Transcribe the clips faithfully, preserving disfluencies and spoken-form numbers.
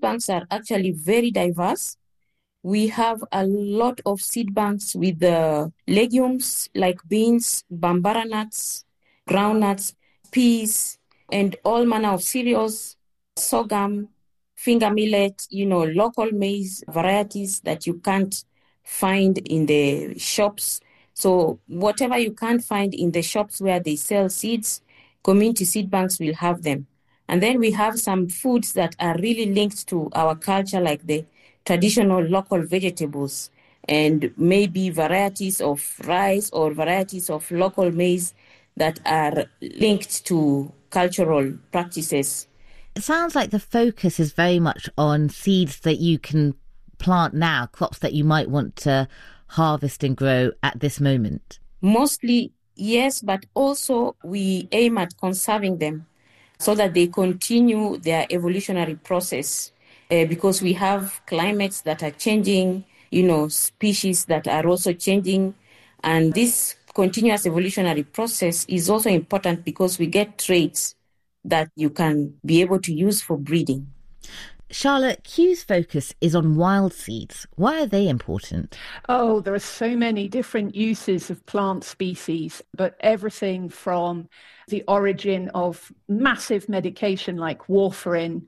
banks are actually very diverse. We have a lot of seed banks with the legumes like beans, bambara nuts, groundnuts, peas, and all manner of cereals, sorghum, finger millet, you know, local maize varieties that you can't find in the shops. So whatever you can't find in the shops where they sell seeds, community seed banks will have them. And then we have some foods that are really linked to our culture, like the traditional local vegetables and maybe varieties of rice or varieties of local maize that are linked to cultural practices. It sounds like the focus is very much on seeds that you can plant now, crops that you might want to harvest and grow at this moment. Mostly, yes, but also we aim at conserving them so that they continue their evolutionary process. Uh, because we have climates that are changing, you know, species that are also changing. And this continuous evolutionary process is also important because we get traits that you can be able to use for breeding. Charlotte, Kew's focus is on wild seeds. Why are they important? Oh, there are so many different uses of plant species, but everything from the origin of massive medication like warfarin,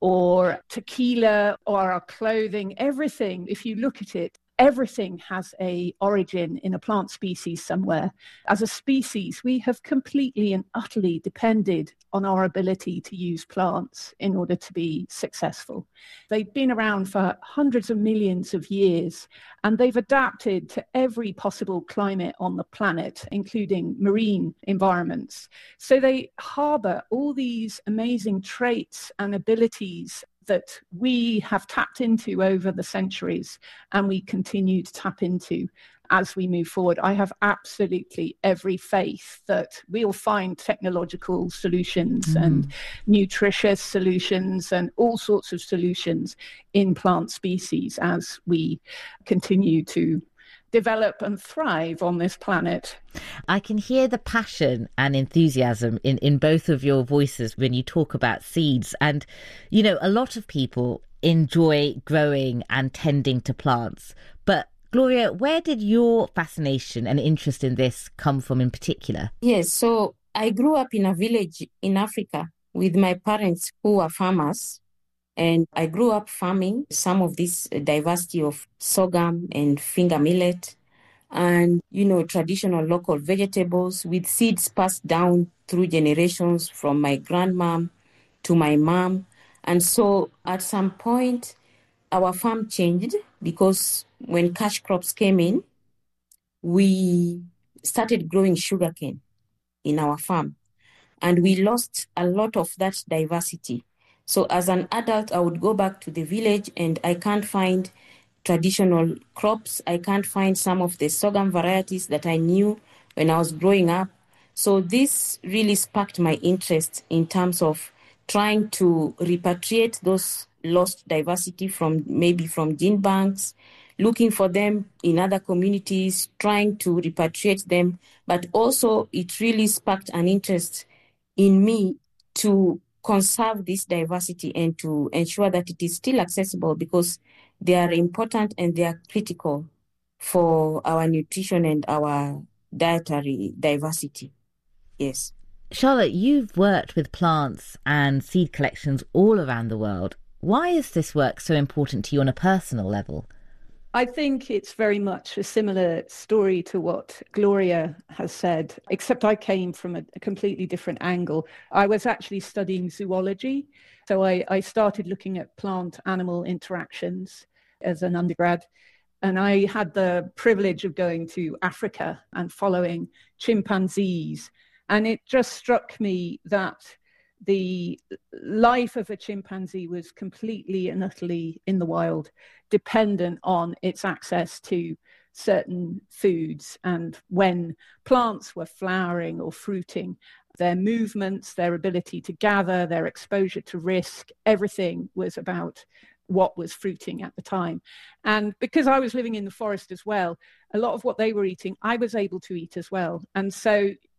or tequila, or our clothing, everything, if you look at it, everything has a origin in a plant species somewhere. As a species, we have completely and utterly depended on our ability to use plants in order to be successful. They've been around for hundreds of millions of years, and they've adapted to every possible climate on the planet, including marine environments. So they harbor all these amazing traits and abilities that we have tapped into over the centuries, and we continue to tap into as we move forward. I have absolutely every faith that we'll find technological solutions mm. and nutritious solutions and all sorts of solutions in plant species as we continue to develop and thrive on this planet. I can hear the passion and enthusiasm in, in both of your voices when you talk about seeds. And, you know, a lot of people enjoy growing and tending to plants. But Gloria, where did your fascination and interest in this come from in particular? Yes, so I grew up in a village in Africa with my parents who were farmers. And I grew up farming some of this diversity of sorghum and finger millet and, you know, traditional local vegetables with seeds passed down through generations from my grandmom to my mom. And so at some point, our farm changed because when cash crops came in, we started growing sugarcane in our farm. And we lost a lot of that diversity. So as an adult, I would go back to the village and I can't find traditional crops. I can't find some of the sorghum varieties that I knew when I was growing up. So this really sparked my interest in terms of trying to repatriate those lost diversity from maybe from gene banks, looking for them in other communities, trying to repatriate them. But also it really sparked an interest in me to conserve this diversity and to ensure that it is still accessible because they are important and they are critical for our nutrition and our dietary diversity. Yes. Charlotte, you've worked with plants and seed collections all around the world. Why is this work so important to you on a personal level? I think it's very much a similar story to what Gloria has said, except I came from a, a completely different angle. I was actually studying zoology, so I, I started looking at plant-animal interactions as an undergrad, and I had the privilege of going to Africa and following chimpanzees, and it just struck me that the life of a chimpanzee was completely and utterly in the wild, dependent on its access to certain foods. And when plants were flowering or fruiting, their movements, their ability to gather, their exposure to risk, everything was about what was fruiting at the time. And because I was living in the forest as well, a lot of what they were eating, I was able to eat as well. And so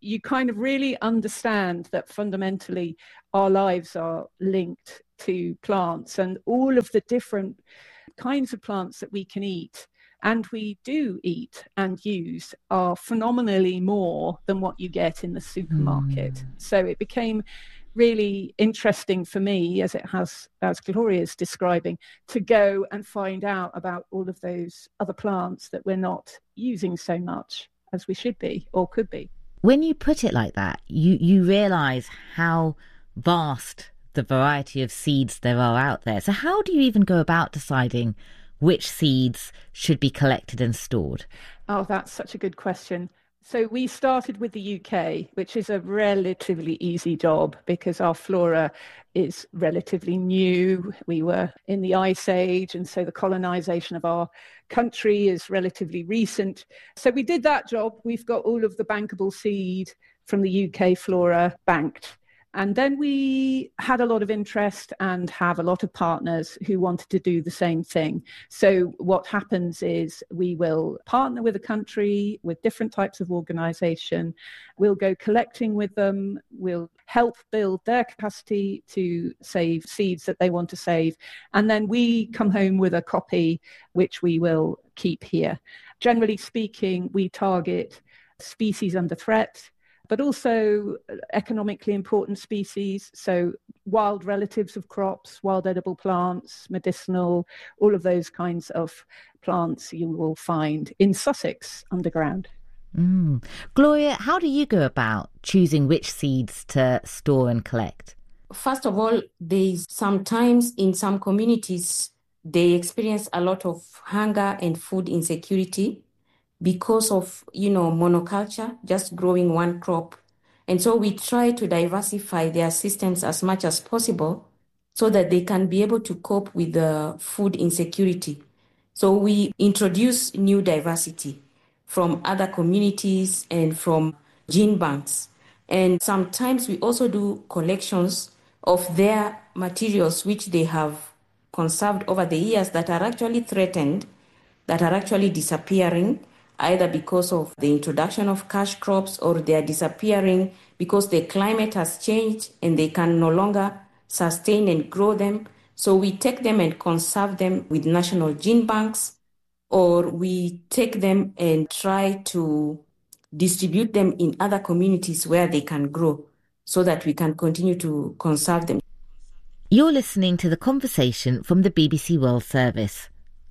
you kind of really understand that fundamentally our lives are linked to plants, and all of the different kinds of plants that we can eat and we do eat and use are phenomenally more than what you get in the supermarket. Mm. So it became really interesting for me, as it has, as Gloria's describing, to go and find out about all of those other plants that we're not using so much as we should be or could be. When you put it like that, you, you realise how vast the variety of seeds there are out there. So how do you even go about deciding which seeds should be collected and stored? Oh, that's such a good question. So we started with the U K, which is a relatively easy job because our flora is relatively new. We were in the Ice Age, and so the colonisation of our country is relatively recent. So we did that job. We've got all of the bankable seed from the U K flora banked. And then we had a lot of interest and have a lot of partners who wanted to do the same thing. So what happens is we will partner with a country, with different types of organisation. We'll go collecting with them. We'll help build their capacity to save seeds that they want to save. And then we come home with a copy, which we will keep here. Generally speaking, we target species under threat, but also economically important species, so wild relatives of crops, wild edible plants, medicinal, all of those kinds of plants you will find in Sussex underground. Mm. Gloria, how do you go about choosing which seeds to store and collect? First of all, there's sometimes in some communities, they experience a lot of hunger and food insecurity because of, you know, monoculture, just growing one crop. And so we try to diversify their systems as much as possible so that they can be able to cope with the food insecurity. So we introduce new diversity from other communities and from gene banks. And sometimes we also do collections of their materials which they have conserved over the years that are actually threatened, that are actually disappearing, either because of the introduction of cash crops or they are disappearing because the climate has changed and they can no longer sustain and grow them. So we take them and conserve them with national gene banks, or we take them and try to distribute them in other communities where they can grow so that we can continue to conserve them. You're listening to The Conversation from the B B C World Service.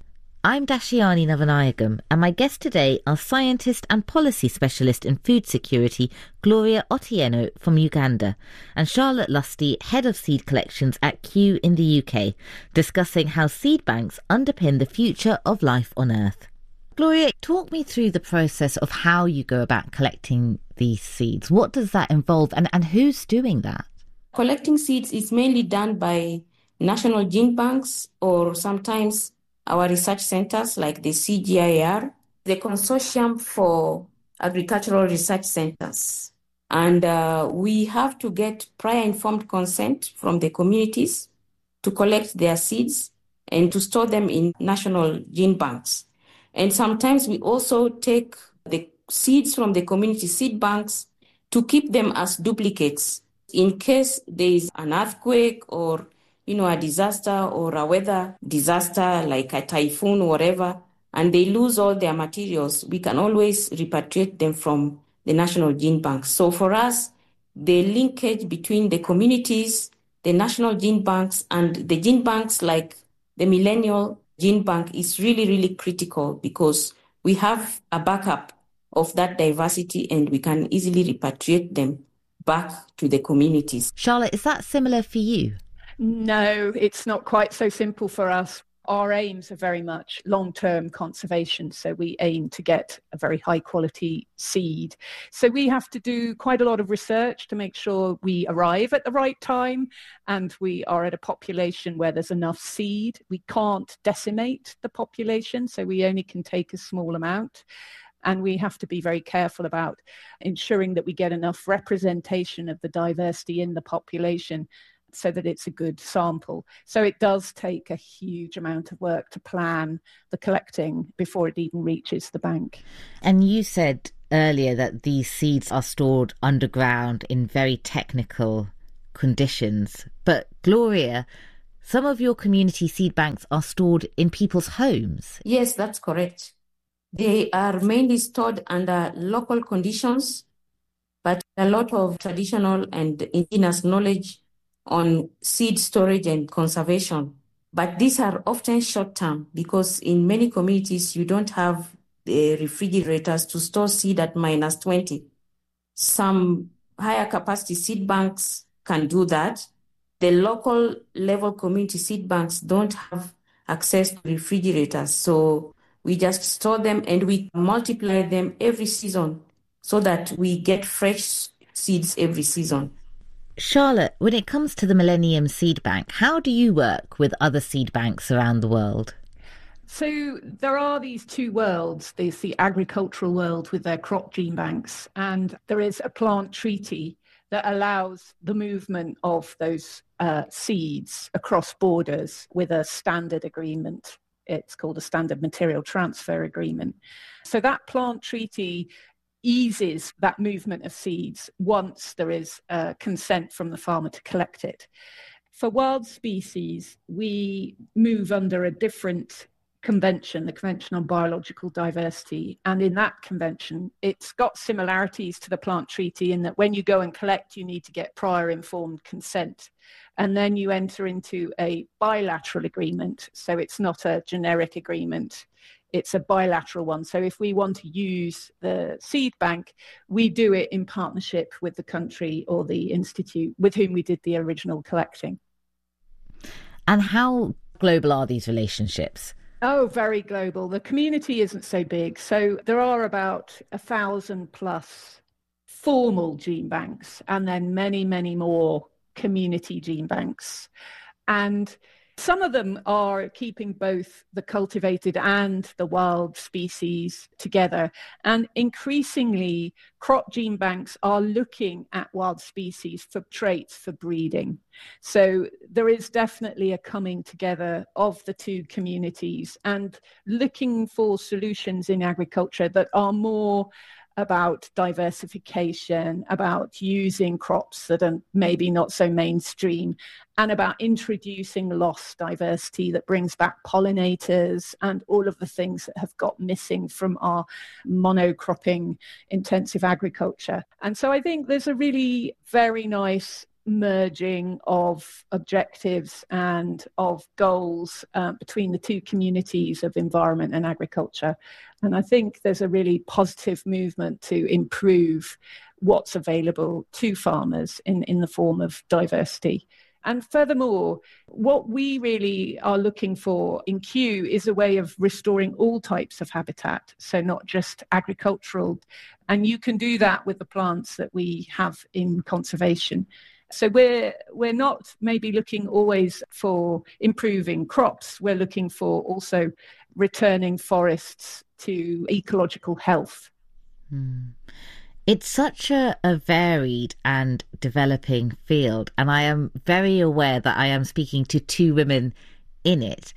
I'm Dashiani Navanayagam, and my guests today are scientist and policy specialist in food security Gloria Otieno from Uganda and Charlotte Lusty, head of seed collections at Kew in the U K, discussing how seed banks underpin the future of life on Earth. Gloria, talk me through the process of how you go about collecting these seeds. What does that involve, and, and who's doing that? Collecting seeds is mainly done by national gene banks or sometimes our research centers like the C G I R, the Consortium for Agricultural Research Centers. And uh, we have to get prior informed consent from the communities to collect their seeds and to store them in national gene banks. And sometimes we also take the seeds from the community seed banks to keep them as duplicates in case there is an earthquake or you know, a disaster or a weather disaster like a typhoon or whatever, and they lose all their materials, we can always repatriate them from the national gene banks. So for us, the linkage between the communities, the national gene banks, and the gene banks like the Millennial Gene Bank is really, really critical because we have a backup of that diversity and we can easily repatriate them back to the communities. Charlotte, is that similar for you? No, it's not quite so simple for us. Our aims are very much long-term conservation, so we aim to get a very high-quality seed. So we have to do quite a lot of research to make sure we arrive at the right time and we are at a population where there's enough seed. We can't decimate the population, so we only can take a small amount. And we have to be very careful about ensuring that we get enough representation of the diversity in the population so that it's a good sample. So it does take a huge amount of work to plan the collecting before it even reaches the bank. And you said earlier that these seeds are stored underground in very technical conditions. But Gloria, some of your community seed banks are stored in people's homes. Yes, that's correct. They are mainly stored under local conditions, but a lot of traditional and indigenous knowledge on seed storage and conservation. But these are often short-term because in many communities, you don't have the refrigerators to store seed at minus twenty. Some higher capacity seed banks can do that. The local level community seed banks don't have access to refrigerators. So we just store them and we multiply them every season so that we get fresh seeds every season. Charlotte, when it comes to the Millennium Seed Bank, how do you work with other seed banks around the world? So there are these two worlds. There's the agricultural world with their crop gene banks, and there is a plant treaty that allows the movement of those uh, seeds across borders with a standard agreement. It's called a standard material transfer agreement. So that plant treaty eases that movement of seeds once there is uh, consent from the farmer to collect it. For wild species, we move under a different convention, the Convention on Biological Diversity. And in that convention, it's got similarities to the plant treaty in that when you go and collect, you need to get prior informed consent. And then you enter into a bilateral agreement. So it's not a generic agreement. It's a bilateral one. So if we want to use the seed bank, we do it in partnership with the country or the institute with whom we did the original collecting. And how global are these relationships? Oh, very global. The community isn't so big. So there are about a thousand plus formal gene banks and then many, many more community gene banks. And some of them are keeping both the cultivated and the wild species together. And increasingly, crop gene banks are looking at wild species for traits for breeding. So there is definitely a coming together of the two communities and looking for solutions in agriculture that are more about diversification, about using crops that are maybe not so mainstream, and about introducing lost diversity that brings back pollinators and all of the things that have got missing from our monocropping intensive agriculture. And so I think there's a really very nice merging of objectives and of goals uh, between the two communities of environment and agriculture. And I think there's a really positive movement to improve what's available to farmers in, in the form of diversity. And furthermore, what we really are looking for in Kew is a way of restoring all types of habitat, so not just agricultural. And you can do that with the plants that we have in conservation. So we're we're not maybe looking always for improving crops. We're looking for also returning forests to ecological health. Hmm. It's such a, a varied and developing field, and I am very aware that I am speaking to two women in it.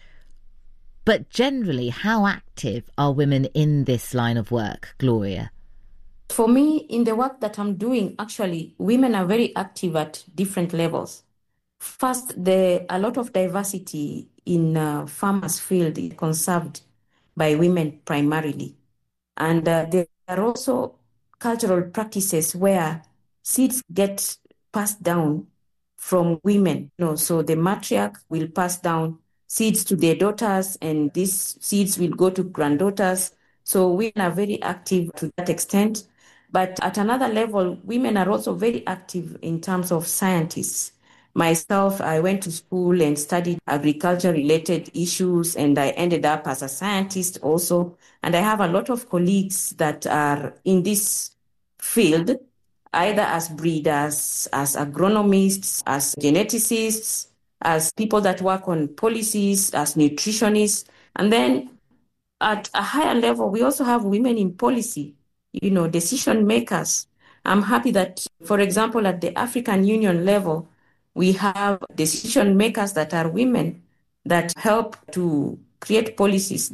But generally, how active are women in this line of work, Gloria? For me, in the work that I'm doing, actually, women are very active at different levels. First, the, a lot of diversity in uh, farmers' field is conserved by women primarily. And uh, there are also cultural practices where seeds get passed down from women. You know, so the matriarch will pass down seeds to their daughters, and these seeds will go to granddaughters. So women are very active to that extent. But at another level, women are also very active in terms of scientists. Myself, I went to school and studied agriculture-related issues, and I ended up as a scientist also. And I have a lot of colleagues that are in this field, either as breeders, as agronomists, as geneticists, as people that work on policies, as nutritionists. And then at a higher level, we also have women in policy, you know, decision makers. I'm happy that, for example, at the African Union level, we have decision makers that are women that help to create policies that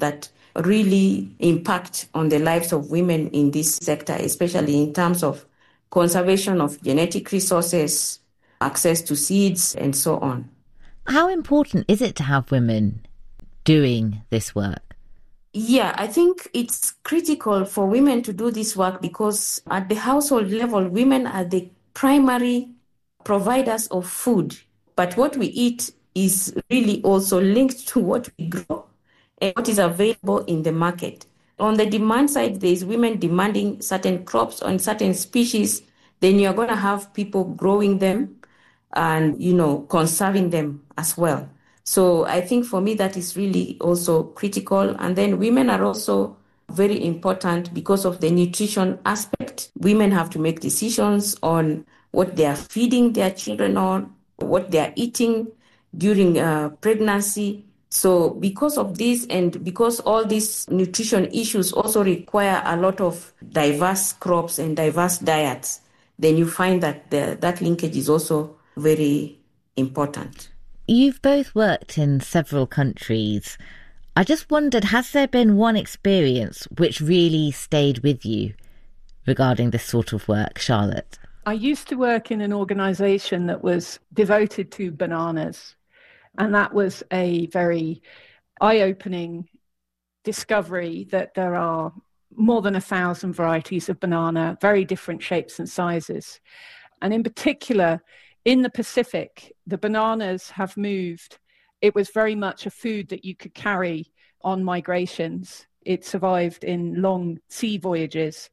really impact on the lives of women in this sector, especially in terms of conservation of genetic resources, access to seeds, and so on. How important is it to have women doing this work? Yeah, I think it's critical for women to do this work because at the household level, women are the primary providers of food. But what we eat is really also linked to what we grow and what is available in the market. On the demand side, there's women demanding certain crops on certain species. Then you're going to have people growing them and, you know, conserving them as well. So I think for me, that is really also critical. And then women are also very important because of the nutrition aspect. Women have to make decisions on what they are feeding their children on, what they are eating during uh, pregnancy. So because of this and because all these nutrition issues also require a lot of diverse crops and diverse diets, then you find that the, that linkage is also very important. You've both worked in several countries. I just wondered, has there been one experience which really stayed with you regarding this sort of work, Charlotte? I used to work in an organisation that was devoted to bananas, and that was a very eye-opening discovery that there are more than a thousand varieties of banana, very different shapes and sizes. And in particular, in the Pacific, the bananas have moved. It was very much a food that you could carry on migrations. It survived in long sea voyages.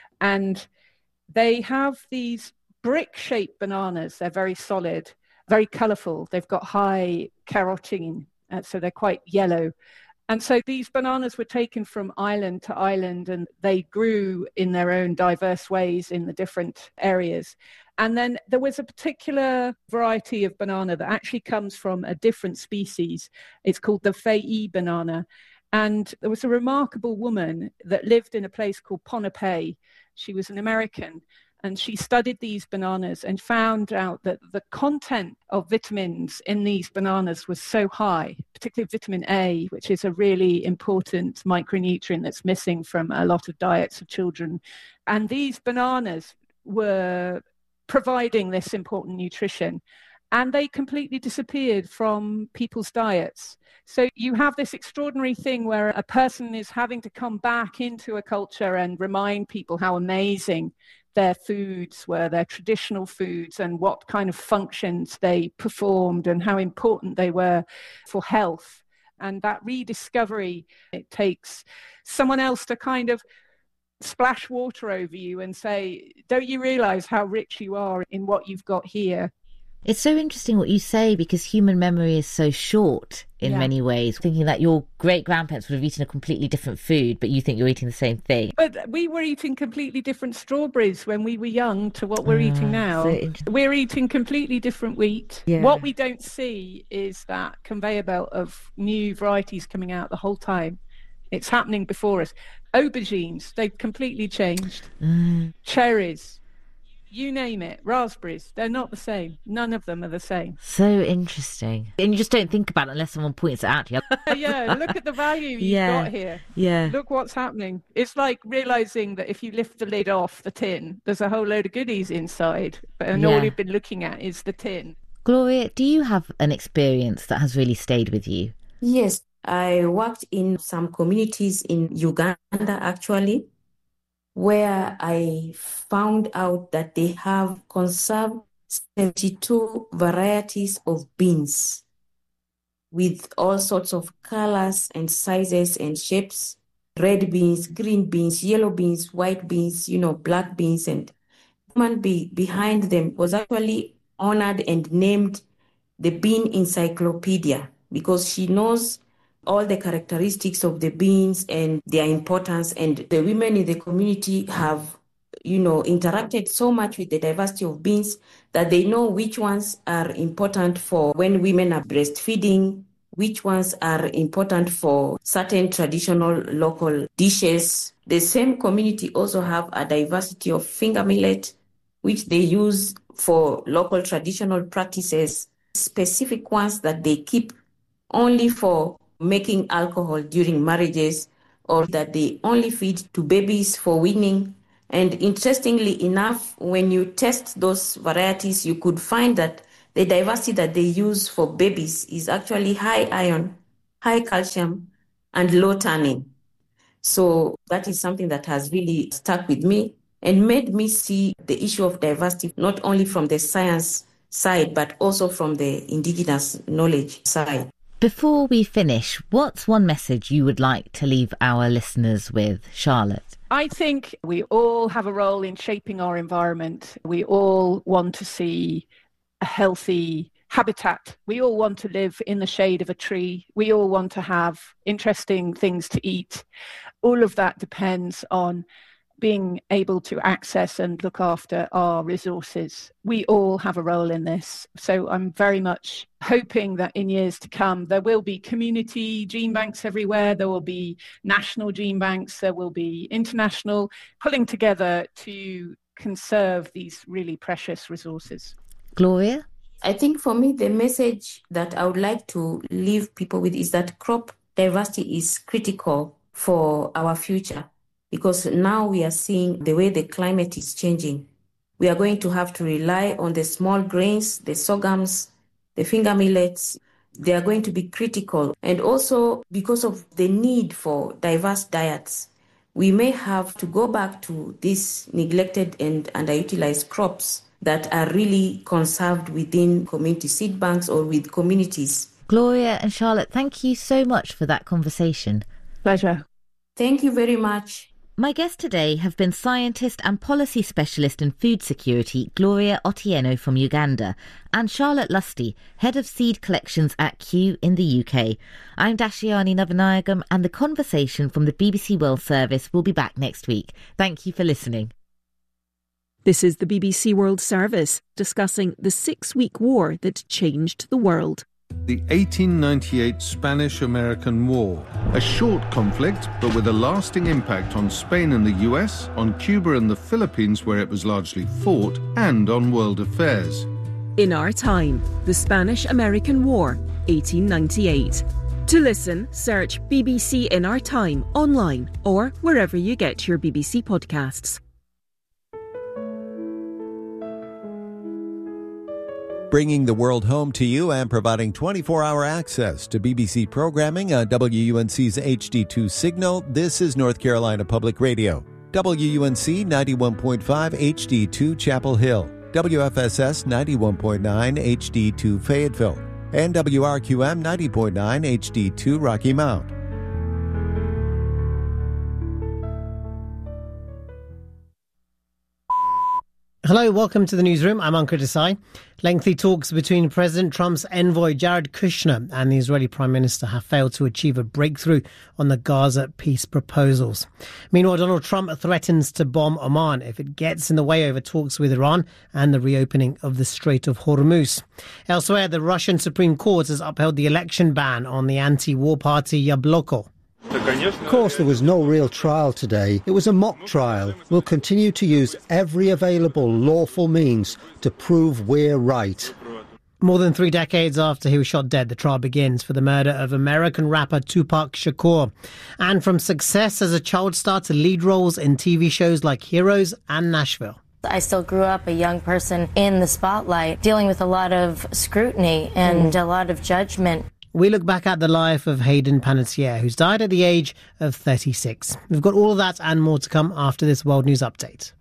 And they have these brick-shaped bananas. They're very solid, very colourful. They've got high carotene, uh, so they're quite yellow. And so these bananas were taken from island to island, and they grew in their own diverse ways in the different areas. And then there was a particular variety of banana that actually comes from a different species. It's called the Fei banana. And there was a remarkable woman that lived in a place called Ponape. She was an American, and she studied these bananas and found out that the content of vitamins in these bananas was so high, particularly vitamin A, which is a really important micronutrient that's missing from a lot of diets of children. And these bananas were providing this important nutrition, and they completely disappeared from people's diets. So you have this extraordinary thing where a person is having to come back into a culture and remind people how amazing their foods were, their traditional foods, and what kind of functions they performed and how important they were for health. And that rediscovery, it takes someone else to kind of splash water over you and say, don't you realize how rich you are in what you've got here? It's so interesting what you say, because human memory is so short in yeah. many ways, thinking that your great-grandparents would have eaten a completely different food, but you think you're eating the same thing. But we were eating completely different strawberries when we were young to what we're uh, eating now. So we're eating completely different wheat. Yeah. What we don't see is that conveyor belt of new varieties coming out the whole time. It's happening before us. Aubergines, they've completely changed. Mm. Cherries, you name it. Raspberries, they're not the same. None of them are the same. So interesting. And you just don't think about it unless someone points it out to you. Yeah, look at the value you've yeah. got here. Yeah. Look what's happening. It's like realising that if you lift the lid off the tin, there's a whole load of goodies inside, and yeah. all you've been looking at is the tin. Gloria, do you have an experience that has really stayed with you? Yes. I worked in some communities in Uganda, actually, where I found out that they have conserved seventy-two varieties of beans with all sorts of colors and sizes and shapes. Red beans, green beans, yellow beans, white beans, you know, black beans. And the woman be, behind them was actually honored and named the Bean Encyclopedia because she knows all the characteristics of the beans and their importance. And the women in the community have, you know, interacted so much with the diversity of beans that they know which ones are important for when women are breastfeeding, which ones are important for certain traditional local dishes. The same community also have a diversity of finger millet, which they use for local traditional practices, specific ones that they keep only for making alcohol during marriages, or that they only feed to babies for weaning. And interestingly enough, when you test those varieties, you could find that the diversity that they use for babies is actually high iron, high calcium, and low tannin. So that is something that has really stuck with me and made me see the issue of diversity, not only from the science side, but also from the indigenous knowledge side. Before we finish, what's one message you would like to leave our listeners with, Charlotte? I think we all have a role in shaping our environment. We all want to see a healthy habitat. We all want to live in the shade of a tree. We all want to have interesting things to eat. All of that depends on being able to access and look after our resources. We all have a role in this. So I'm very much hoping that in years to come, there will be community gene banks everywhere. There will be national gene banks. There will be international, pulling together to conserve these really precious resources. Gloria? I think for me, the message that I would like to leave people with is that crop diversity is critical for our future, because now we are seeing the way the climate is changing. We are going to have to rely on the small grains, the sorghums, the finger millets. They are going to be critical. And also because of the need for diverse diets, we may have to go back to these neglected and underutilized crops that are really conserved within community seed banks or with communities. Gloria and Charlotte, thank you so much for that conversation. Pleasure. Thank you very much. My guests today have been scientist and policy specialist in food security Gloria Otieno from Uganda and Charlotte Lusty, head of seed collections at Kew in the U K. I'm Dashiani Navanayagam, and the conversation from the B B C World Service will be back next week. Thank you for listening. This is the B B C World Service, discussing the six-week war that changed the world. The eighteen ninety-eight Spanish-American War, a short conflict but with a lasting impact on Spain and the U S, on Cuba and the Philippines where it was largely fought, and on world affairs. In Our Time, the Spanish-American War, eighteen ninety-eight. To listen, search B B C In Our Time online or wherever you get your B B C podcasts. Bringing the world home to you and providing twenty-four hour access to B B C programming on W U N C's H D two signal, this is North Carolina Public Radio. W U N C ninety-one point five H D two Chapel Hill, W F S S ninety-one point nine H D two Fayetteville, and W R Q M ninety point nine H D two Rocky Mount. Hello, welcome to the newsroom. I'm Ankur Desai. Lengthy talks between President Trump's envoy Jared Kushner and the Israeli Prime Minister have failed to achieve a breakthrough on the Gaza peace proposals. Meanwhile, Donald Trump threatens to bomb Oman if it gets in the way over talks with Iran and the reopening of the Strait of Hormuz. Elsewhere, the Russian Supreme Court has upheld the election ban on the anti-war party Yabloko. Of course, there was no real trial today. It was a mock trial. We'll continue to use every available lawful means to prove we're right. More than three decades after he was shot dead, the trial begins for the murder of American rapper Tupac Shakur. And from success as a child star to lead roles in T V shows like Heroes and Nashville. I still grew up a young person in the spotlight, dealing with a lot of scrutiny and mm. a lot of judgment. We look back at the life of Hayden Panettiere, who's died at the age of thirty-six. We've got all of that and more to come after this World News Update.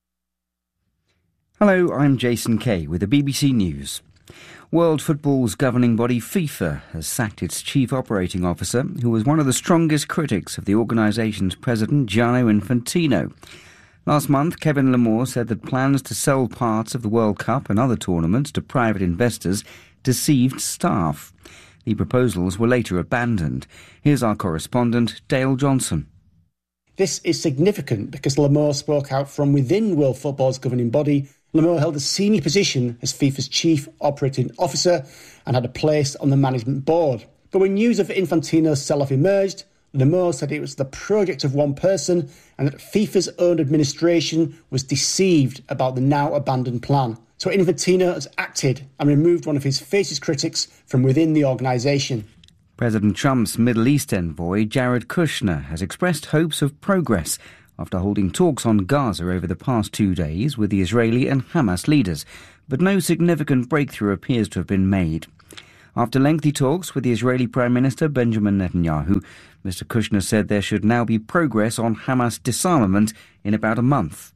Hello, I'm Jason Kay with the B B C News. World football's governing body FIFA has sacked its chief operating officer, who was one of the strongest critics of the organisation's president, Gianni Infantino. Last month, Kevin Lamore said that plans to sell parts of the World Cup and other tournaments to private investors deceived staff. The proposals were later abandoned. Here's our correspondent, Dale Johnson. This is significant because Lamore spoke out from within World Football's governing body. Lamore held a senior position as FIFA's chief operating officer and had a place on the management board. But when news of Infantino's sell-off emerged, Lamore said it was the project of one person and that FIFA's own administration was deceived about the now abandoned plan. So Infantino has acted and removed one of his fiercest critics from within the organisation. President Trump's Middle East envoy, Jared Kushner, has expressed hopes of progress after holding talks on Gaza over the past two days with the Israeli and Hamas leaders, but no significant breakthrough appears to have been made. After lengthy talks with the Israeli Prime Minister Benjamin Netanyahu, Mister Kushner said there should now be progress on Hamas disarmament in about a month.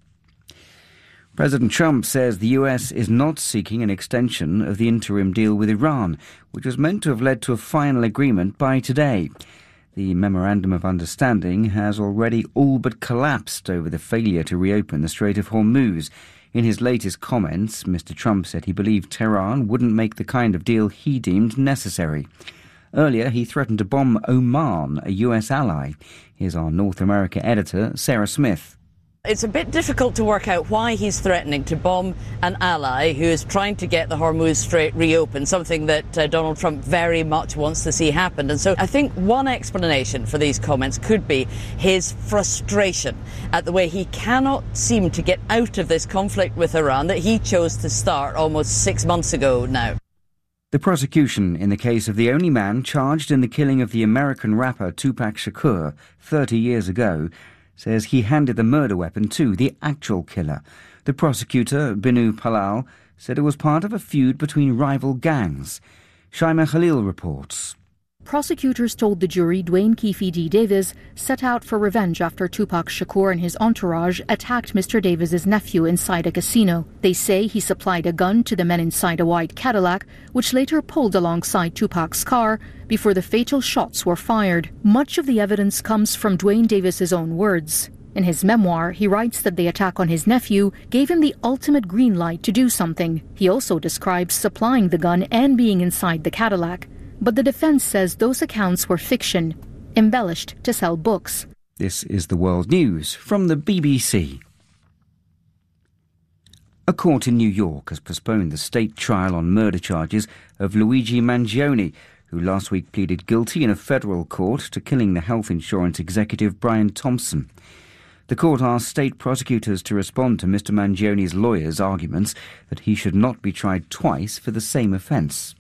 President Trump says the U S is not seeking an extension of the interim deal with Iran, which was meant to have led to a final agreement by today. The Memorandum of Understanding has already all but collapsed over the failure to reopen the Strait of Hormuz. In his latest comments, Mister Trump said he believed Tehran wouldn't make the kind of deal he deemed necessary. Earlier, he threatened to bomb Oman, a U S ally. Here's our North America editor, Sarah Smith. It's a bit difficult to work out why he's threatening to bomb an ally who is trying to get the Hormuz Strait reopened, something that uh, Donald Trump very much wants to see happen. And so I think one explanation for these comments could be his frustration at the way he cannot seem to get out of this conflict with Iran that he chose to start almost six months ago now. The prosecution in the case of the only man charged in the killing of the American rapper Tupac Shakur thirty years ago says he handed the murder weapon to the actual killer. The prosecutor, Binu Palal, said it was part of a feud between rival gangs. Shaima Khalil reports. Prosecutors told the jury Dwayne Keefe D. Davis set out for revenge after Tupac Shakur and his entourage attacked Mister Davis's nephew inside a casino. They say he supplied a gun to the men inside a white Cadillac, which later pulled alongside Tupac's car before the fatal shots were fired. Much of the evidence comes from Dwayne Davis's own words. In his memoir, he writes that the attack on his nephew gave him the ultimate green light to do something. He also describes supplying the gun and being inside the Cadillac. But the defense says those accounts were fiction, embellished to sell books. This is the World News from the B B C. A court in New York has postponed the state trial on murder charges of Luigi Mangione, who last week pleaded guilty in a federal court to killing the health insurance executive Brian Thompson. The court asked state prosecutors to respond to Mister Mangione's lawyers' arguments that he should not be tried twice for the same offence.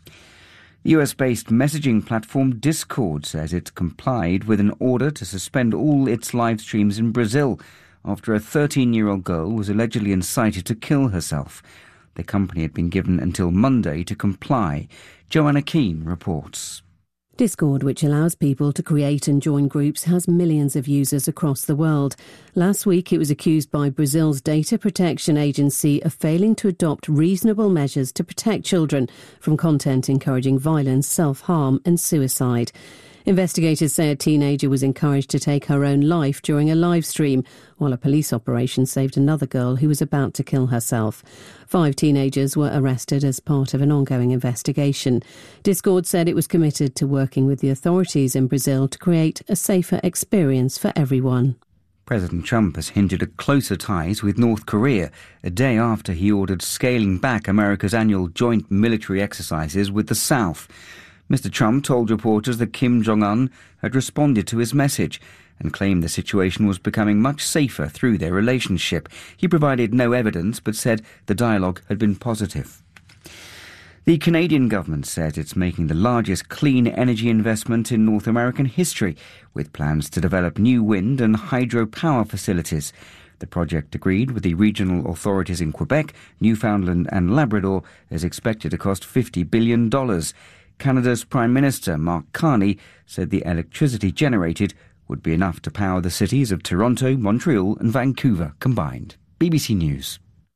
The U S-based messaging platform Discord says it complied with an order to suspend all its live streams in Brazil after a thirteen-year-old girl was allegedly incited to kill herself. The company had been given until Monday to comply. Joanna Keane reports. Discord, which allows people to create and join groups, has millions of users across the world. Last week, it was accused by Brazil's data protection agency of failing to adopt reasonable measures to protect children from content encouraging violence, self-harm and suicide. Investigators say a teenager was encouraged to take her own life during a live stream, while a police operation saved another girl who was about to kill herself. Five teenagers were arrested as part of an ongoing investigation. Discord said it was committed to working with the authorities in Brazil to create a safer experience for everyone. President Trump has hinted at closer ties with North Korea, a day after he ordered scaling back America's annual joint military exercises with the South. Mister Trump told reporters that Kim Jong-un had responded to his message and claimed the situation was becoming much safer through their relationship. He provided no evidence but said the dialogue had been positive. The Canadian government said it's making the largest clean energy investment in North American history, with plans to develop new wind and hydropower facilities. The project, agreed with the regional authorities in Quebec, Newfoundland and Labrador, is expected to cost fifty billion dollars. Canada's Prime Minister, Mark Carney, said the electricity generated would be enough to power the cities of Toronto, Montreal and Vancouver combined. B B C News.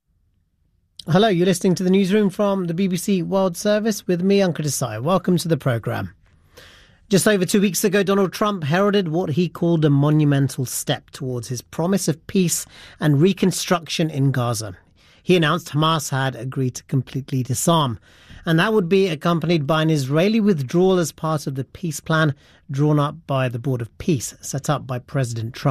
Hello, you're listening to the newsroom from the B B C World Service with me, Ankur Desai. Welcome to the programme. Just over two weeks ago, Donald Trump heralded what he called a monumental step towards his promise of peace and reconstruction in Gaza. He announced Hamas had agreed to completely disarm, and that would be accompanied by an Israeli withdrawal as part of the peace plan drawn up by the Board of Peace, set up by President Trump.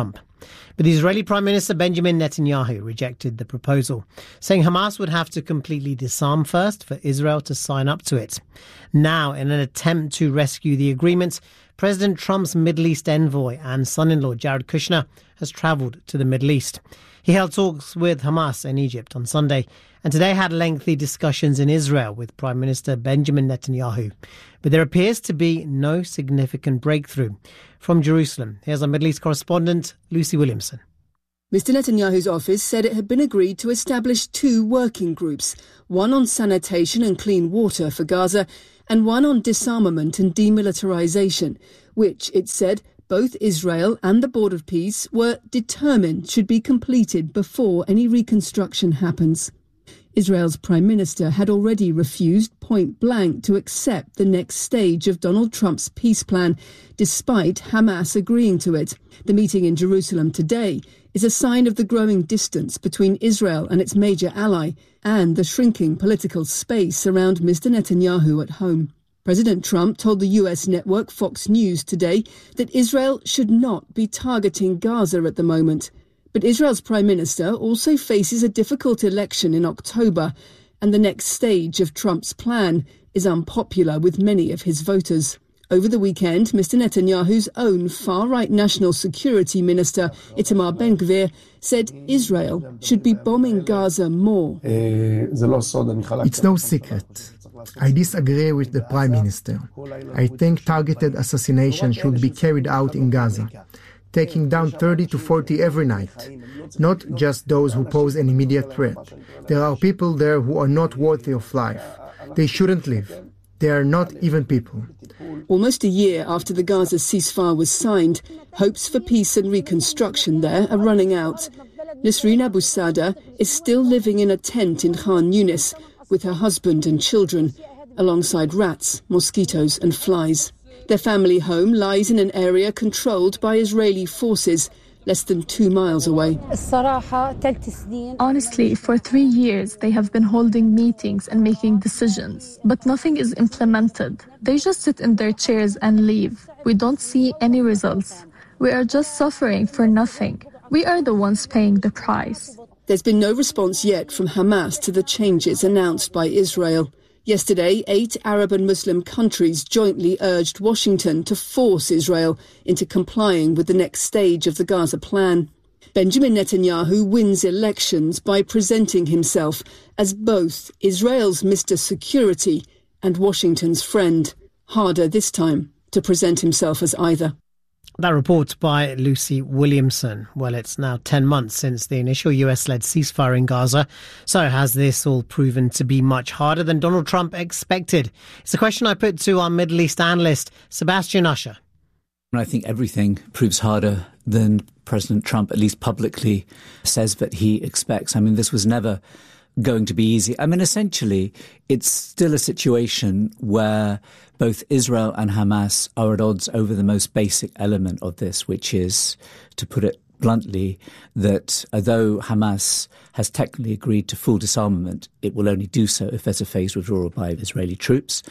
But the Israeli Prime Minister Benjamin Netanyahu rejected the proposal, saying Hamas would have to completely disarm first for Israel to sign up to it. Now, in an attempt to rescue the agreement, President Trump's Middle East envoy and son-in-law Jared Kushner has travelled to the Middle East. He held talks with Hamas in Egypt on Sunday and today had lengthy discussions in Israel with Prime Minister Benjamin Netanyahu. But there appears to be no significant breakthrough. From Jerusalem, here's our Middle East correspondent, Lucy Williamson. Mister Netanyahu's office said it had been agreed to establish two working groups, one on sanitation and clean water for Gaza and one on disarmament and demilitarization, which, it said, both Israel and the Board of Peace were determined should be completed before any reconstruction happens. Israel's Prime Minister had already refused point blank to accept the next stage of Donald Trump's peace plan, despite Hamas agreeing to it. The meeting in Jerusalem today is a sign of the growing distance between Israel and its major ally and the shrinking political space around Mister Netanyahu at home. President Trump told the U S network Fox News today that Israel should not be targeting Gaza at the moment. But Israel's Prime Minister also faces a difficult election in October, and the next stage of Trump's plan is unpopular with many of his voters. Over the weekend, Mister Netanyahu's own far-right National Security Minister, Itamar Ben-Gvir, said Israel should be bombing Gaza more. It's no secret. I disagree with the Prime Minister. I think targeted assassination should be carried out in Gaza, taking down thirty to forty every night, not just those who pose an immediate threat. There are people there who are not worthy of life. They shouldn't live. They are not even people. Almost a year after the Gaza ceasefire was signed, hopes for peace and reconstruction there are running out. Nisreen Abu Sada is still living in a tent in Khan Yunis with her husband and children, alongside rats, mosquitoes and flies. Their family home lies in an area controlled by Israeli forces, less than two miles away. Honestly, for three years they have been holding meetings and making decisions, but nothing is implemented. They just sit in their chairs and leave. We don't see any results. We are just suffering for nothing. We are the ones paying the price. There's been no response yet from Hamas to the changes announced by Israel. Yesterday, eight Arab and Muslim countries jointly urged Washington to force Israel into complying with the next stage of the Gaza plan. Benjamin Netanyahu wins elections by presenting himself as both Israel's Mister Security and Washington's friend. Harder this time to present himself as either. That report by Lucy Williamson. Well, it's now ten months since the initial U S-led ceasefire in Gaza. So has this all proven to be much harder than Donald Trump expected? It's a question I put to our Middle East analyst, Sebastian Usher. I think everything proves harder than President Trump, at least publicly, says that he expects. I mean, this was never going to be easy. I mean, essentially, it's still a situation where both Israel and Hamas are at odds over the most basic element of this, which is, to put it bluntly, that although Hamas has technically agreed to full disarmament, it will only do so if there's a phased withdrawal by Israeli troops.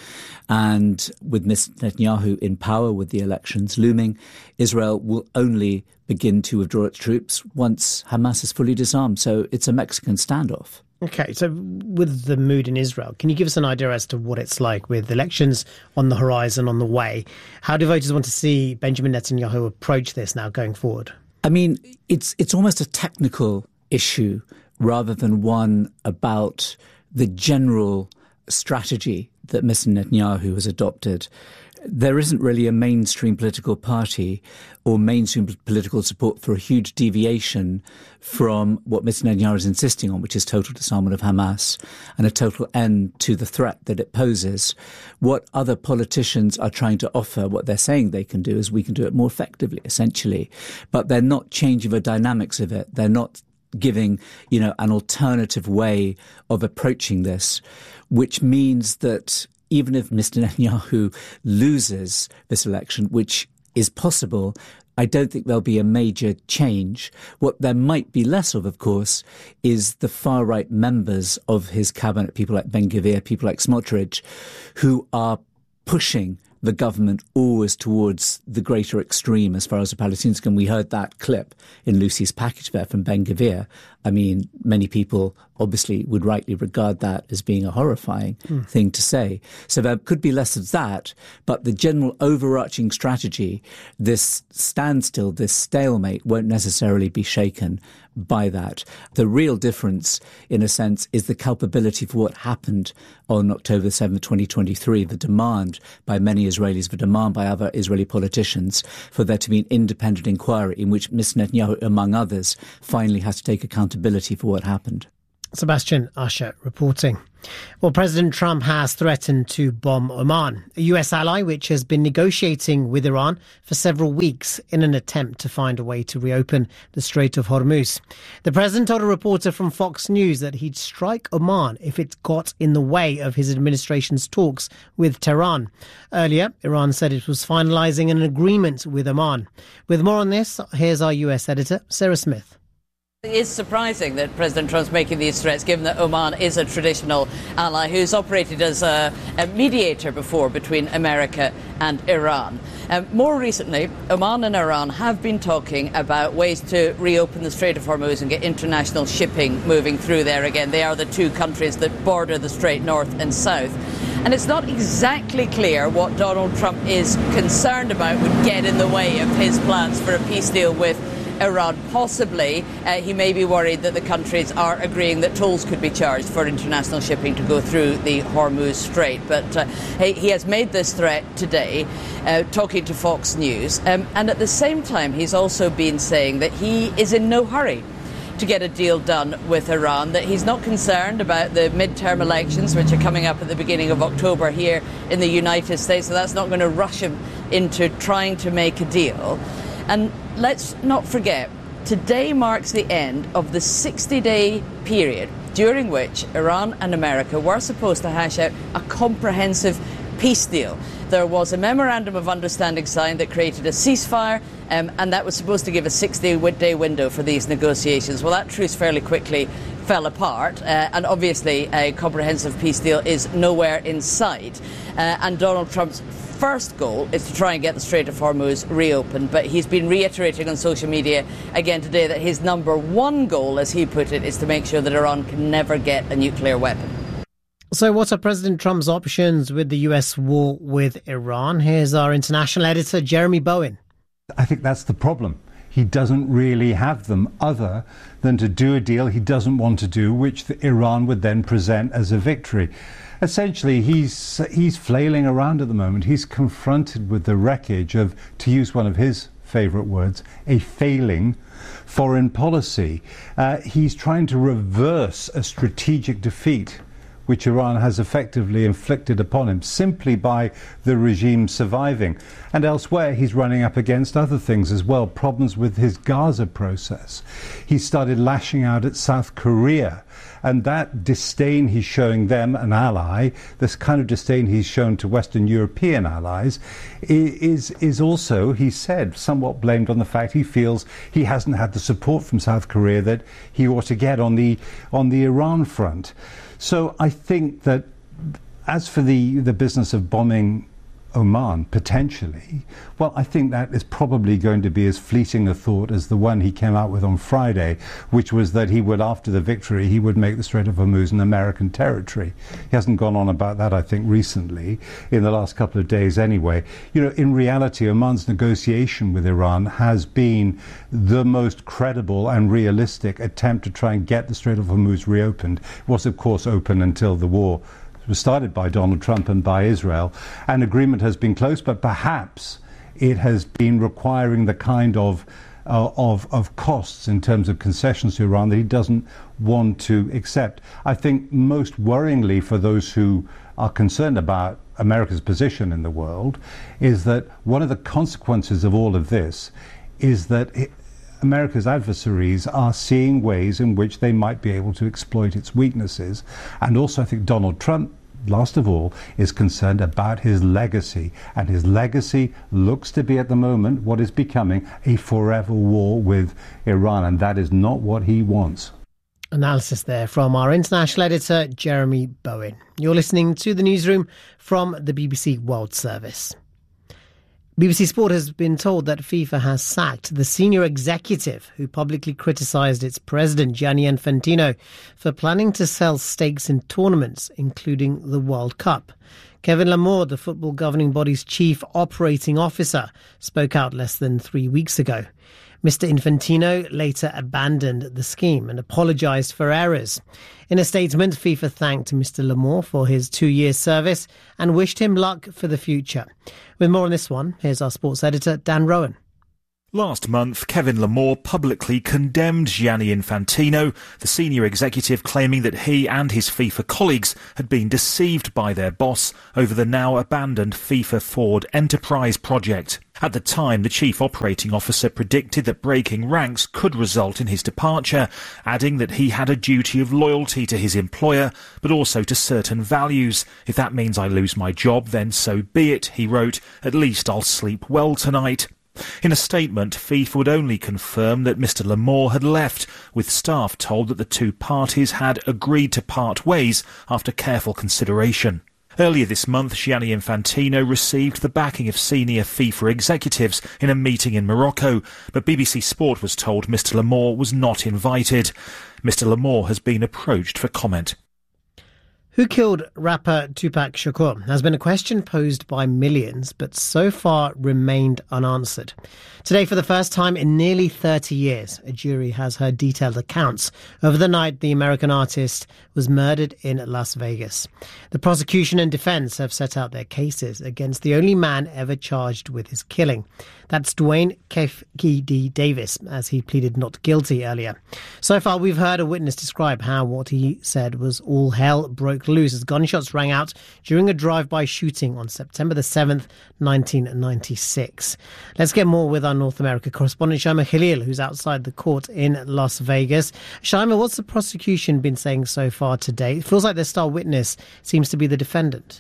And with Mister Netanyahu in power, with the elections looming, Israel will only begin to withdraw its troops once Hamas is fully disarmed. So it's a Mexican standoff. Okay, so with the mood in Israel, can you give us an idea as to what it's like with elections on the horizon, on the way? How do voters want to see Benjamin Netanyahu approach this now going forward? I mean, it's it's almost a technical issue rather than one about the general strategy that Mister Netanyahu has adopted. There isn't really a mainstream political party or mainstream political support for a huge deviation from what Mister Netanyahu is insisting on, which is total disarmament of Hamas and a total end to the threat that it poses. What other politicians are trying to offer, what they're saying they can do, is we can do it more effectively, essentially. But they're not changing the dynamics of it. They're not giving, you know, an alternative way of approaching this, which means that even if Mister Netanyahu loses this election, which is possible, I don't think there'll be a major change. What there might be less of, of course, is the far-right members of his cabinet, people like Ben-Gvir, people like Smotrich, who are pushing the government always towards the greater extreme as far as the Palestinians can. We heard that clip in Lucy's package there from Ben Gvir. I mean, many people obviously would rightly regard that as being a horrifying mm. thing to say. So there could be less of that, but the general overarching strategy, this standstill, this stalemate, won't necessarily be shaken by that. The real difference, in a sense, is the culpability for what happened on October seventh, twenty twenty-three, the demand by many Israelis, the demand by other Israeli politicians for there to be an independent inquiry in which Mister Netanyahu, among others, finally has to take accountability for what happened. Sebastian Usher reporting. Well, President Trump has threatened to bomb Oman, a U S ally which has been negotiating with Iran for several weeks in an attempt to find a way to reopen the Strait of Hormuz. The president told a reporter from Fox News that he'd strike Oman if it got in the way of his administration's talks with Tehran. Earlier, Iran said it was finalising an agreement with Oman. With more on this, here's our U S editor, Sarah Smith. It is surprising that President Trump's making these threats, given that Oman is a traditional ally who's operated as a, a mediator before between America and Iran. Um, more recently, Oman and Iran have been talking about ways to reopen the Strait of Hormuz and get international shipping moving through there again. They are the two countries that border the strait north and south. And it's not exactly clear what Donald Trump is concerned about would get in the way of his plans for a peace deal with Iran. Possibly, uh, he may be worried that the countries are agreeing that tolls could be charged for international shipping to go through the Hormuz Strait. But uh, he, he has made this threat today, uh, talking to Fox News. Um, and at the same time, he's also been saying that he is in no hurry to get a deal done with Iran, that he's not concerned about the midterm elections, which are coming up at the beginning of October here in the United States, so that's not going to rush him into trying to make a deal. And let's not forget, today marks the end of the sixty-day period during which Iran and America were supposed to hash out a comprehensive peace deal. There was a memorandum of understanding signed that created a ceasefire, um, and that was supposed to give a sixty-day window for these negotiations. Well, that truce fairly quickly fell apart, uh, and obviously a comprehensive peace deal is nowhere in sight. Uh, and Donald Trump's first goal is to try and get the Strait of Hormuz reopened, but he's been reiterating on social media again today that his number one goal, as he put it, is to make sure that Iran can never get a nuclear weapon. So what are President Trump's options with the U S war with Iran? Here's our international editor, Jeremy Bowen. I think that's the problem. He doesn't really have them other than to do a deal he doesn't want to do, which the Iran would then present as a victory. Essentially, he's he's flailing around at the moment. He's confronted with the wreckage of, to use one of his favourite words, a failing foreign policy. Uh, he's trying to reverse a strategic defeat which Iran has effectively inflicted upon him simply by the regime surviving. And elsewhere, he's running up against other things as well, problems with his Gaza process. He started lashing out at South Korea. And that disdain he's showing them, an ally, this kind of disdain he's shown to Western European allies, is, is also, he said, somewhat blamed on the fact he feels he hasn't had the support from South Korea that he ought to get on the, on the Iran front. So I think that as for the, the business of bombing Oman, potentially, well, I think that is probably going to be as fleeting a thought as the one he came out with on Friday, which was that he would, after the victory, he would make the Strait of Hormuz an American territory. He hasn't gone on about that, I think, recently, in the last couple of days anyway. You know, in reality, Oman's negotiation with Iran has been the most credible and realistic attempt to try and get the Strait of Hormuz reopened. It was, of course, open until the war was started by Donald Trump and by Israel. An agreement has been close, but perhaps it has been requiring the kind of, uh, of, of costs in terms of concessions to Iran that he doesn't want to accept. I think most worryingly for those who are concerned about America's position in the world is that one of the consequences of all of this is that it, America's adversaries are seeing ways in which they might be able to exploit its weaknesses. And also, I think Donald Trump, last of all, is concerned about his legacy. And his legacy looks to be, at the moment, what is becoming a forever war with Iran. And that is not what he wants. Analysis there from our international editor, Jeremy Bowen. You're listening to the newsroom from the B B C World Service. B B C Sport has been told that FIFA has sacked the senior executive who publicly criticised its president, Gianni Infantino, for planning to sell stakes in tournaments, including the World Cup. Kevin Lamore, the football governing body's chief operating officer, spoke out less than three weeks ago. Mister Infantino later abandoned the scheme and apologised for errors. In a statement, FIFA thanked Mister Lamore for his two-year service and wished him luck for the future. With more on this one, here's our sports editor, Dan Rowan. Last month, Kevin Lamore publicly condemned Gianni Infantino, the senior executive claiming that he and his FIFA colleagues had been deceived by their boss over the now abandoned FIFA Forward Enterprise project. At the time, the chief operating officer predicted that breaking ranks could result in his departure, adding that he had a duty of loyalty to his employer, but also to certain values. If that means I lose my job, then so be it, he wrote. At least I'll sleep well tonight. In a statement, FIFA would only confirm that Mister Lamore had left, with staff told that the two parties had agreed to part ways after careful consideration. Earlier this month, Gianni Infantino received the backing of senior FIFA executives in a meeting in Morocco, but B B C Sport was told Mister Lamore was not invited. Mister Lamore has been approached for comment. Who killed rapper Tupac Shakur has been a question posed by millions, but so far remained unanswered. Today, for the first time in nearly thirty years, a jury has heard detailed accounts of the night the American artist was murdered in Las Vegas. The prosecution and defense have set out their cases against the only man ever charged with his killing. That's Duane Keffe Davis, as he pleaded not guilty earlier. So far, we've heard a witness describe how what he said was all hell broke loose as gunshots rang out during a drive-by shooting on September the seventh, nineteen ninety-six. Let's get more with our North America correspondent, Shaima Khalil, who's outside the court in Las Vegas. Shaima, what's the prosecution been saying so far today? It feels like their star witness seems to be the defendant.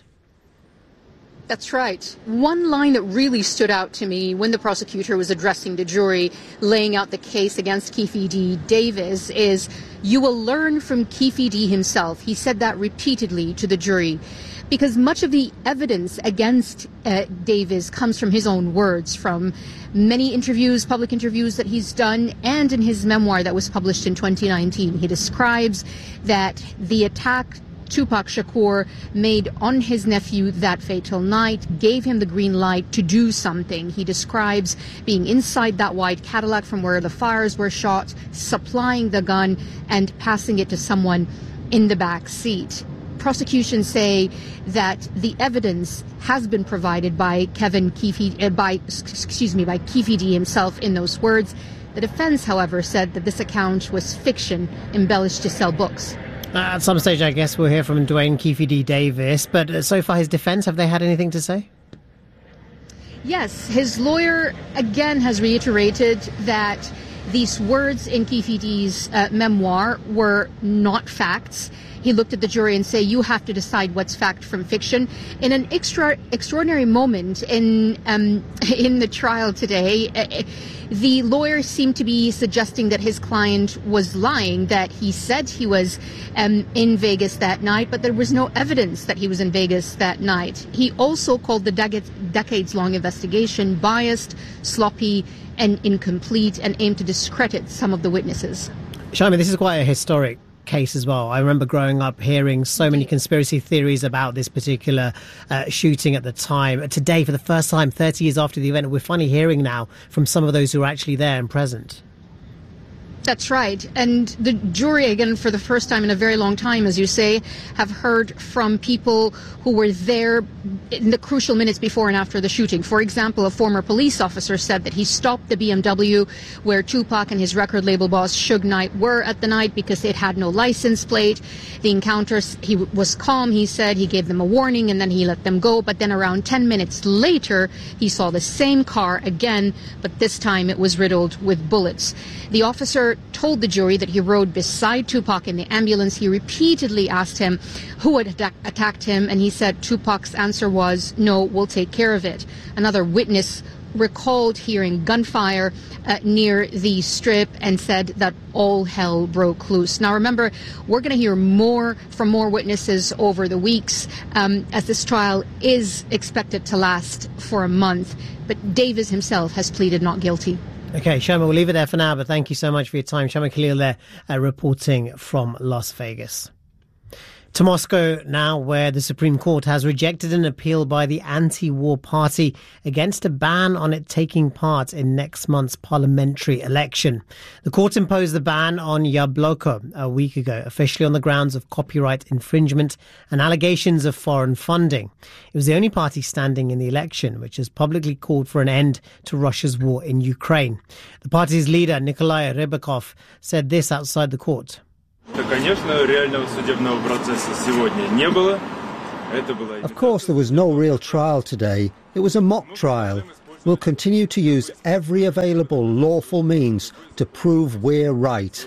That's right. One line that really stood out to me when the prosecutor was addressing the jury, laying out the case against Keffe D. Davis, is, "You will learn from Keffe D. himself." He said that repeatedly to the jury, because much of the evidence against uh, Davis comes from his own words, from many interviews, public interviews that he's done, and in his memoir that was published in twenty nineteen. He describes that the attack Tupac Shakur made on his nephew that fatal night gave him the green light to do something. He describes being inside that white Cadillac from where the fires were shot, supplying the gun and passing it to someone in the back seat. Prosecution say that the evidence has been provided by Kevin Keffe, uh, by excuse me, by Keffe D himself in those words. The defense, however, said that this account was fiction embellished to sell books. Uh, at some stage, I guess we'll hear from Duane Keffe D. Davis, but uh, so far his defence, have they had anything to say? Yes, his lawyer again has reiterated that these words in Keffe D's uh, memoir were not facts. He looked at the jury and said, you have to decide what's fact from fiction. In an extra extraordinary moment in um, in the trial today, uh, the lawyer seemed to be suggesting that his client was lying, that he said he was um, in Vegas that night, but there was no evidence that he was in Vegas that night. He also called the decade, decades-long investigation biased, sloppy, and incomplete, and aimed to discredit some of the witnesses. Shaima, this is quite a historic case as well. I remember growing up hearing so many conspiracy theories about this particular uh, shooting at the time. Today, for the first time, thirty years after the event, we're finally hearing now from some of those who are actually there and present. That's right. And the jury, again, for the first time in a very long time, as you say, have heard from people who were there in the crucial minutes before and after the shooting. For example, a former police officer said that he stopped the B M W where Tupac and his record label boss Suge Knight were at the night because it had no license plate. The encounter, he was calm, he said. He gave them a warning and then he let them go. But then around ten minutes later, he saw the same car again, but this time it was riddled with bullets. The officer told the jury that he rode beside Tupac in the ambulance. He repeatedly asked him who had attack- attacked him, and he said Tupac's answer was, no, we'll take care of it. Another witness recalled hearing gunfire uh, near the Strip and said that all hell broke loose. Now, remember, we're going to hear more from more witnesses over the weeks um, as this trial is expected to last for a month. But Davis himself has pleaded not guilty. Okay, Shoma, we'll leave it there for now, but thank you so much for your time. Shoma Khalil there, uh, reporting from Las Vegas. To Moscow now, where the Supreme Court has rejected an appeal by the anti-war party against a ban on it taking part in next month's parliamentary election. The court imposed the ban on Yabloko a week ago, officially on the grounds of copyright infringement and allegations of foreign funding. It was the only party standing in the election, which has publicly called for an end to Russia's war in Ukraine. The party's leader, Nikolai Rybakov, said this outside the court. Of course, there was no real trial today. It was a mock trial. We'll continue to use every available lawful means to prove we're right.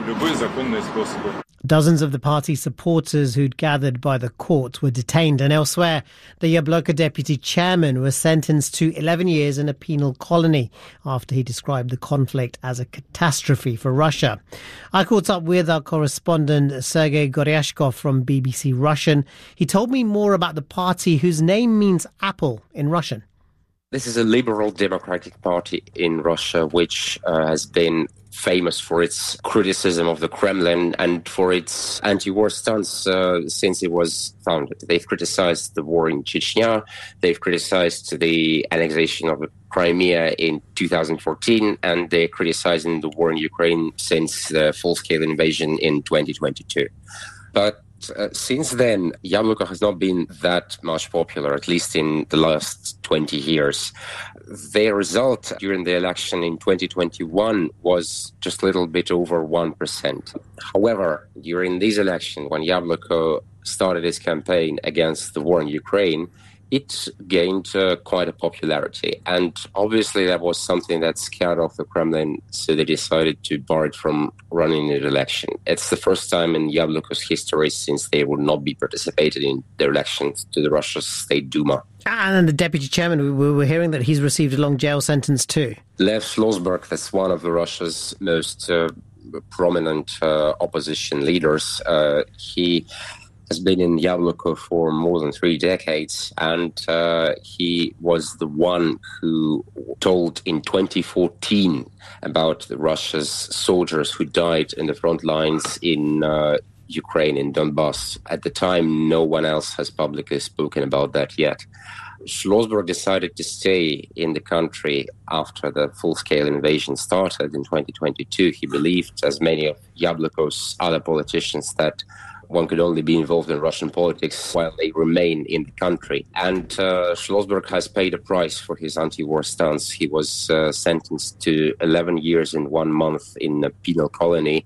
Dozens of the party's supporters who'd gathered by the court were detained, and elsewhere, the Yabloko deputy chairman was sentenced to eleven years in a penal colony after he described the conflict as a catastrophe for Russia. I caught up with our correspondent Sergei Goryashkov from B B C Russian. He told me more about the party whose name means apple in Russian. This is a liberal democratic party in Russia, which uh, has been famous for its criticism of the Kremlin and for its anti-war stance uh, since it was founded. They've criticized the war in Chechnya, they've criticized the annexation of Crimea in two thousand fourteen, and they're criticizing the war in Ukraine since the full-scale invasion in twenty twenty-two. But Uh, since then, Yabloko has not been that much popular, at least in the last twenty years. Their result during the election in twenty twenty-one was just a little bit over one percent. However, during this election, when Yabloko started his campaign against the war in Ukraine, it gained uh, quite a popularity. And obviously that was something that scared off the Kremlin, so they decided to bar it from running an election. It's the first time in Yabloko's history since they would not be participating in the elections to the Russian State Duma. And then the deputy chairman, we were hearing that he's received a long jail sentence too. Lev Slosberg, that's one of the Russia's most uh, prominent uh, opposition leaders. Uh, he has been in Yabloko for more than three decades, and uh, he was the one who told in twenty fourteen about the Russia's soldiers who died in the front lines in uh, Ukraine, in Donbass. At the time, no one else has publicly spoken about that yet. Slosberg decided to stay in the country after the full-scale invasion started in twenty twenty-two. He believed, as many of Yabloko's other politicians, that one could only be involved in Russian politics while they remain in the country. And uh, Slosberg has paid a price for his anti-war stance. He was uh, sentenced to eleven years and one month in a penal colony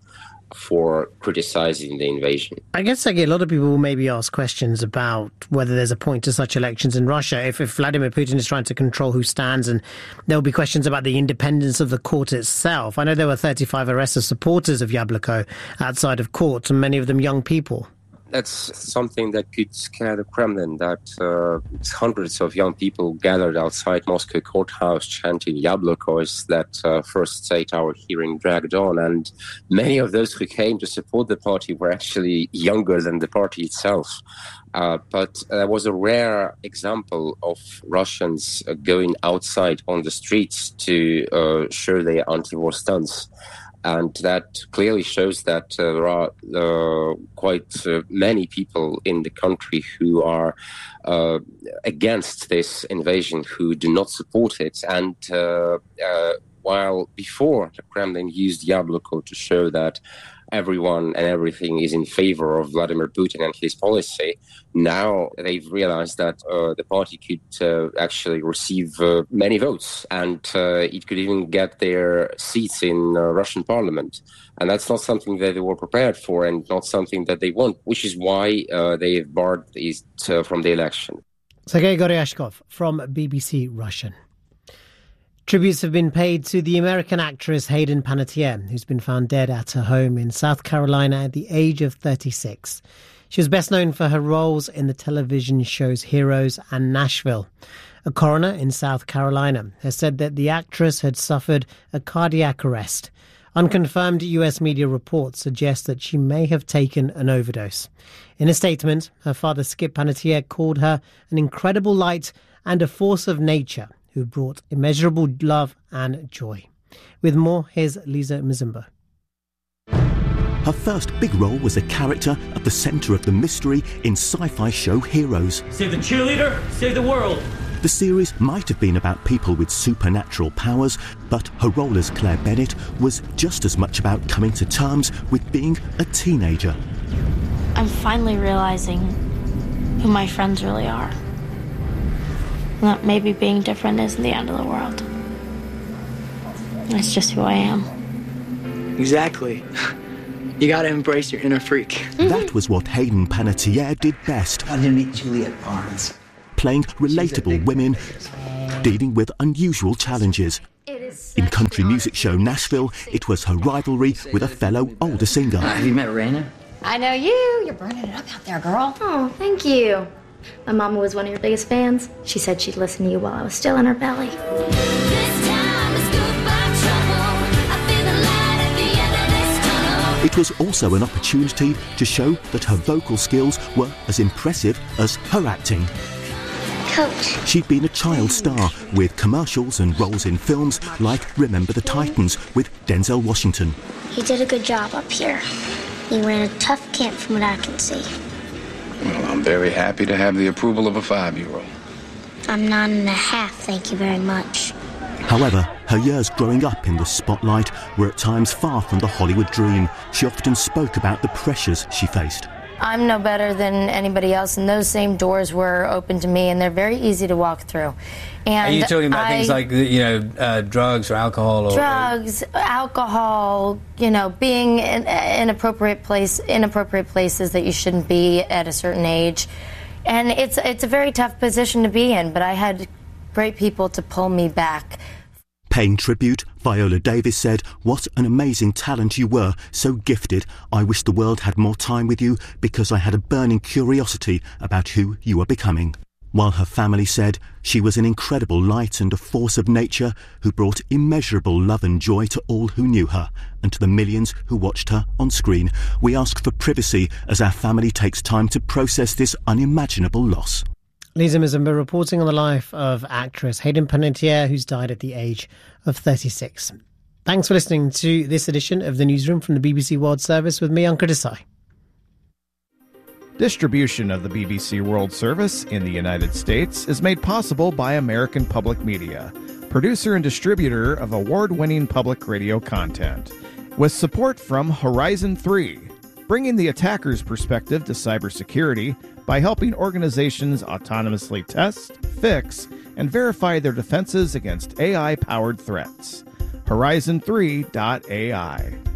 for criticizing the invasion. I guess, Sergei, a lot of people will maybe ask questions about whether there's a point to such elections in Russia. If, if Vladimir Putin is trying to control who stands, and there will be questions about the independence of the court itself. I know there were thirty-five arrests of supporters of Yabloko outside of court, and many of them young people. That's something that could scare the Kremlin, that uh, hundreds of young people gathered outside Moscow courthouse chanting Yabloko as that uh, first eight-hour hearing dragged on. And many of those who came to support the party were actually younger than the party itself. Uh, but there was a rare example of Russians uh, going outside on the streets to uh, show their anti-war stance. And that clearly shows that uh, there are uh, quite uh, many people in the country who are uh, against this invasion, who do not support it. And uh, uh, while before the Kremlin used Yabloko to show that everyone and everything is in favor of Vladimir Putin and his policy, now they've realized that uh, the party could uh, actually receive uh, many votes, and uh, it could even get their seats in uh, Russian parliament. And that's not something that they were prepared for, and not something that they want, which is why uh, they have barred it uh, from the election. Sergei Goryashkov from B B C Russian. Tributes have been paid to the American actress Hayden Panettiere, who's been found dead at her home in South Carolina at the age of thirty-six. She was best known for her roles in the television shows Heroes and Nashville. A coroner in South Carolina has said that the actress had suffered a cardiac arrest. Unconfirmed U S media reports suggest that she may have taken an overdose. In a statement, her father Skip Panettiere called her an incredible light and a force of nature who brought immeasurable love and joy. With more, here's Lisa Mzimba. Her first big role was a character at the centre of the mystery in sci-fi show Heroes. Save the cheerleader, save the world. The series might have been about people with supernatural powers, but her role as Claire Bennett was just as much about coming to terms with being a teenager. I'm finally realizing who my friends really are. And that maybe being different isn't the end of the world. That's just who I am. Exactly. You gotta embrace your inner freak. Mm-hmm. That was what Hayden Panettiere did best. I'm gonna meet Juliet Barnes. Playing relatable women, dealing with unusual challenges. In country music show Nashville, it was her rivalry with a fellow older singer. Uh, have you met Raina? I know you. You're burning it up out there, girl. Oh, thank you. My mama was one of your biggest fans. She said she'd listen to you while I was still in her belly. It was also an opportunity to show that her vocal skills were as impressive as her acting. Coach. She'd been a child star with commercials and roles in films like Remember the Titans with Denzel Washington. He did a good job up here. He ran a tough camp from what I can see. Well, I'm very happy to have the approval of a five-year-old. I'm nine and a half, thank you very much. However, her years growing up in the spotlight were at times far from the Hollywood dream. She often spoke about the pressures she faced. I'm no better than anybody else, and those same doors were open to me, and they're very easy to walk through. And are you talking about I, things like, you know, uh, drugs or alcohol? Or, drugs, alcohol, you know, being in inappropriate place, inappropriate places that you shouldn't be at a certain age. And it's it's a very tough position to be in, but I had great people to pull me back. Paying tribute, Viola Davis said, "What an amazing talent you were, so gifted. I wish the world had more time with you because I had a burning curiosity about who you were becoming." While her family said she was an incredible light and a force of nature who brought immeasurable love and joy to all who knew her and to the millions who watched her on screen. We ask for privacy as our family takes time to process this unimaginable loss. Lisa Mzimba reporting on the life of actress Hayden Panettiere, who's died at the age of thirty-six. Thanks for listening to this edition of the Newsroom from the B B C World Service with me, Ankur Desai. Distribution of the B B C World Service in the United States is made possible by American Public Media, producer and distributor of award-winning public radio content, with support from Horizon three, bringing the attacker's perspective to cybersecurity by helping organizations autonomously test, fix, and verify their defenses against A I-powered threats. Horizon three dot A I.